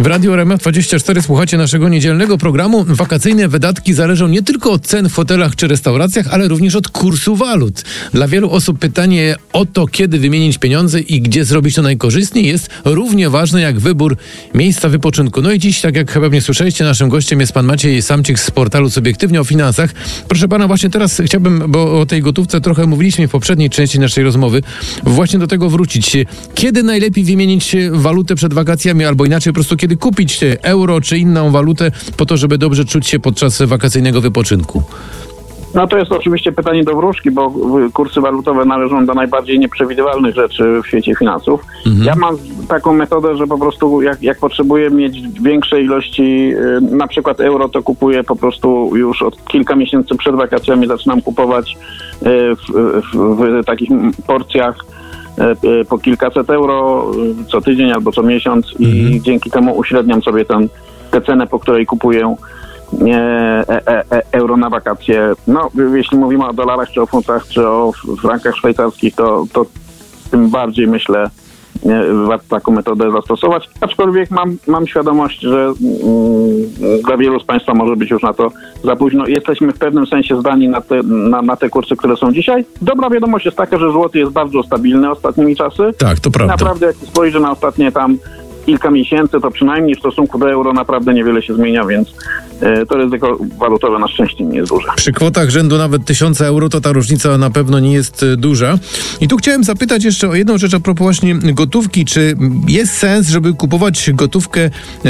W Radiu RMF24 słuchacie naszego niedzielnego programu. Wakacyjne wydatki zależą nie tylko od cen w hotelach czy restauracjach, ale również od kursu walut. Dla wielu osób pytanie o to, kiedy wymienić pieniądze i gdzie zrobić to najkorzystniej, jest równie ważne jak wybór miejsca wypoczynku. No i dziś, tak jak pewnie słyszeliście, naszym gościem jest pan Maciej Samcik z portalu Subiektywnie o Finansach. Proszę pana, właśnie teraz chciałbym, bo o tej gotówce trochę mówiliśmy w poprzedniej części naszej rozmowy, właśnie do tego wrócić. Kiedy najlepiej wymienić walutę przed wakacjami, albo inaczej po prostu kiedy kupić euro czy inną walutę po to, żeby dobrze czuć się podczas wakacyjnego wypoczynku? No to jest oczywiście pytanie do wróżki, bo kursy walutowe należą do najbardziej nieprzewidywalnych rzeczy w świecie finansów. Ja mam taką metodę, że po prostu jak potrzebuję mieć większe ilości, na przykład euro, to kupuję po prostu już od kilka miesięcy przed wakacjami, zaczynam kupować w takich porcjach po kilkaset euro co tydzień albo co miesiąc i dzięki temu uśredniam sobie tę cenę, po której kupuję euro na wakacje. No, jeśli mówimy o dolarach, czy o funtach, czy o frankach szwajcarskich, to tym bardziej myślę, warto taką metodę zastosować. Aczkolwiek mam świadomość, że dla wielu z Państwa może być już na to za późno. Jesteśmy w pewnym sensie zdani na te kursy, które są dzisiaj. Dobra wiadomość jest taka, że złoty jest bardzo stabilny ostatnimi czasy. Tak, to prawda. Naprawdę, jak spojrzę na ostatnie tam kilka miesięcy, to przynajmniej w stosunku do euro naprawdę niewiele się zmienia, więc to ryzyko walutowe na szczęście nie jest duże. Przy kwotach rzędu nawet 1000 euro to ta różnica na pewno nie jest duża. I tu chciałem zapytać jeszcze o jedną rzecz a propos właśnie gotówki. Czy jest sens, żeby kupować gotówkę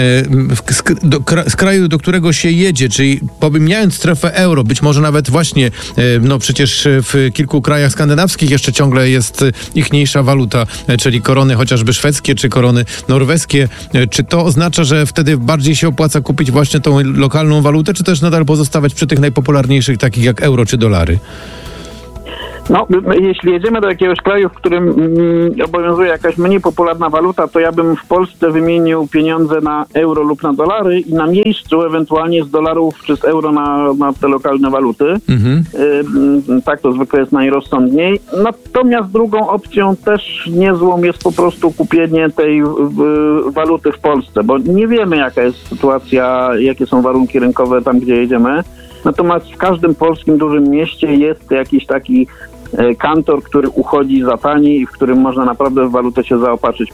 z kraju, do którego się jedzie, czyli pomijając strefę euro, być może nawet właśnie, no przecież w kilku krajach skandynawskich jeszcze ciągle jest ichniejsza waluta, czyli korony chociażby szwedzkie, czy korony norweskie. Czy to oznacza, że wtedy bardziej się opłaca kupić właśnie tą lokalną walutę, czy też nadal pozostawać przy tych najpopularniejszych, takich jak euro czy dolary? No, jeśli jedziemy do jakiegoś kraju, w którym obowiązuje jakaś mniej popularna waluta, to ja bym w Polsce wymienił pieniądze na euro lub na dolary i na miejscu ewentualnie z dolarów czy z euro na te lokalne waluty. Tak to zwykle jest najrozsądniej. Natomiast drugą opcją też niezłą jest po prostu kupienie tej waluty w Polsce, bo nie wiemy, jaka jest sytuacja, jakie są warunki rynkowe tam, gdzie jedziemy. Natomiast w każdym polskim dużym mieście jest jakiś taki kantor, który uchodzi za tani i w którym można naprawdę w walutę się zaopatrzyć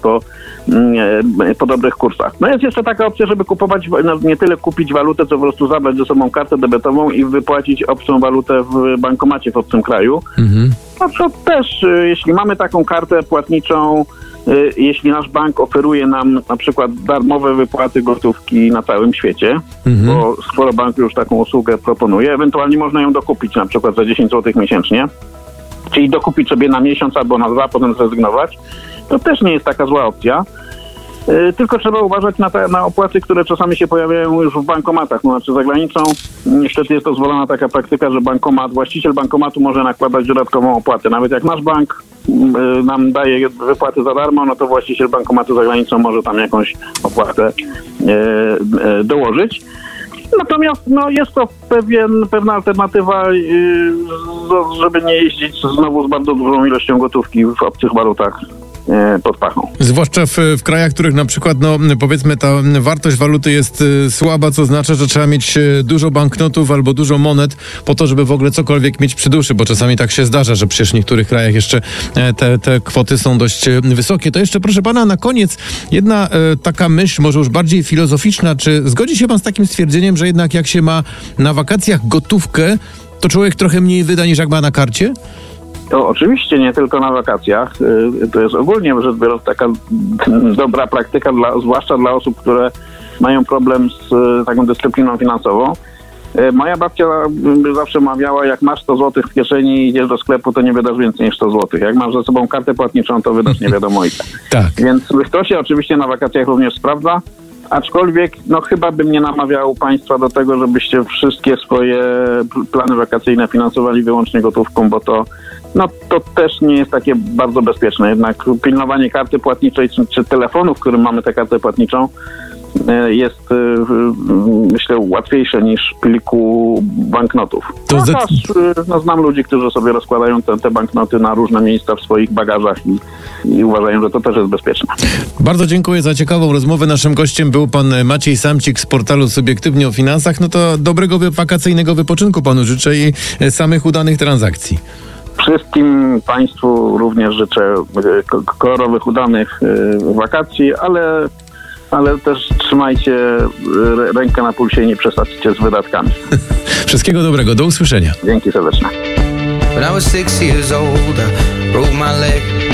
po dobrych kursach. No jest jeszcze taka opcja, żeby kupować, nie tyle kupić walutę, co po prostu zabrać ze sobą kartę debetową i wypłacić obcą walutę w bankomacie w obcym kraju. No to też, jeśli mamy taką kartę płatniczą, jeśli nasz bank oferuje nam na przykład darmowe wypłaty gotówki na całym świecie, bo sporo banków już taką usługę proponuje, ewentualnie można ją dokupić na przykład za 10 zł miesięcznie, czyli dokupić sobie na miesiąc albo na 2, potem zrezygnować, to też nie jest taka zła opcja. Tylko trzeba uważać na opłaty, które czasami się pojawiają już w bankomatach. No, znaczy za granicą niestety jest dozwolona taka praktyka, że właściciel bankomatu może nakładać dodatkową opłatę. Nawet jak nasz bank nam daje wypłaty za darmo, no to właściciel bankomatu za granicą może tam jakąś opłatę dołożyć. Natomiast jest to pewna alternatywa, żeby nie jeździć znowu z bardzo dużą ilością gotówki w obcych walutach pod pachą. Zwłaszcza w krajach, w których na przykład, powiedzmy, ta wartość waluty jest słaba, co oznacza, że trzeba mieć dużo banknotów albo dużo monet po to, żeby w ogóle cokolwiek mieć przy duszy, bo czasami tak się zdarza, że przecież w niektórych krajach jeszcze te kwoty są dość wysokie. To jeszcze, proszę pana, na koniec jedna taka myśl, może już bardziej filozoficzna. Czy zgodzi się pan z takim stwierdzeniem, że jednak jak się ma na wakacjach gotówkę, to człowiek trochę mniej wyda niż jak ma na karcie? To oczywiście nie tylko na wakacjach. To jest ogólnie rzecz biorąc taka dobra praktyka, zwłaszcza dla osób, które mają problem z taką dyscypliną finansową. Moja babcia zawsze mawiała, jak masz 100 zł w kieszeni i idziesz do sklepu, to nie wydasz więcej niż 100 zł. Jak masz ze sobą kartę płatniczą, to wydasz nie wiadomo ile. Tak. Więc to się oczywiście na wakacjach również sprawdza. Aczkolwiek chyba bym nie namawiał Państwa do tego, żebyście wszystkie swoje plany wakacyjne finansowali wyłącznie gotówką, bo to też nie jest takie bardzo bezpieczne. Jednak pilnowanie karty płatniczej czy telefonu, w którym mamy tę kartę płatniczą, jest, myślę, łatwiejsze niż w pliku banknotów. Znam ludzi, którzy sobie rozkładają te banknoty na różne miejsca w swoich bagażach i uważają, że to też jest bezpieczne. Bardzo dziękuję za ciekawą rozmowę. Naszym gościem był pan Maciej Samcik z portalu Subiektywnie o Finansach. No to dobrego wakacyjnego wypoczynku panu życzę i samych udanych transakcji. Wszystkim Państwu również życzę kolorowych, udanych wakacji, ale też trzymajcie rękę na pulsie i nie przesadźcie z wydatkami. Wszystkiego dobrego, do usłyszenia. Dzięki serdecznie. When I was 6 years old, I broke my leg.